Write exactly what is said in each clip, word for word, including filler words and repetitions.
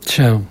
Tja,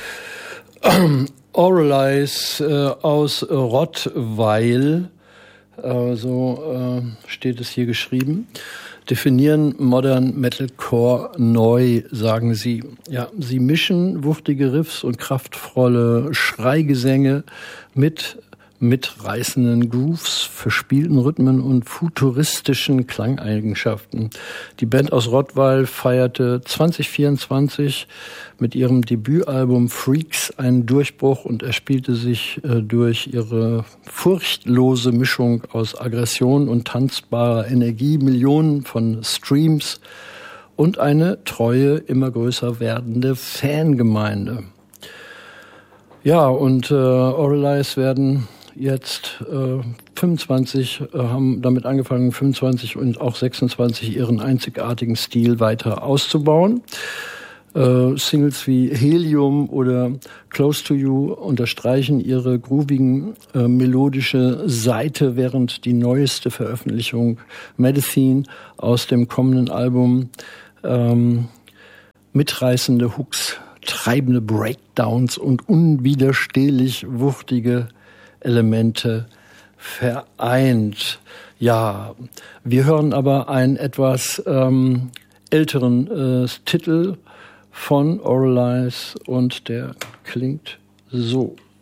Auralize äh, aus Rottweil, äh, so äh, steht es hier geschrieben, definieren Modern Metalcore neu, sagen sie. Ja, sie mischen wuchtige Riffs und kraftvolle Schreigesänge mit mitreißenden Grooves, verspielten Rhythmen und futuristischen Klangeigenschaften. Die Band aus Rottweil feierte zwanzig vierundzwanzig mit ihrem Debütalbum Freaks einen Durchbruch und erspielte sich äh, durch ihre furchtlose Mischung aus Aggression und tanzbarer Energie Millionen von Streams und eine treue, immer größer werdende Fangemeinde. Ja, und äh, Auralize werden jetzt äh, fünfundzwanzig, äh, haben damit angefangen, fünfundzwanzig und auch sechsundzwanzig ihren einzigartigen Stil weiter auszubauen. Äh, Singles wie Helium oder Close to You unterstreichen ihre groovigen, äh, melodische Seite, während die neueste Veröffentlichung Medicine aus dem kommenden Album ähm, mitreißende Hooks, treibende Breakdowns und unwiderstehlich wuchtige Elemente vereint. Ja, wir hören aber einen etwas ähm, älteren äh, Titel von Auralize und der klingt so.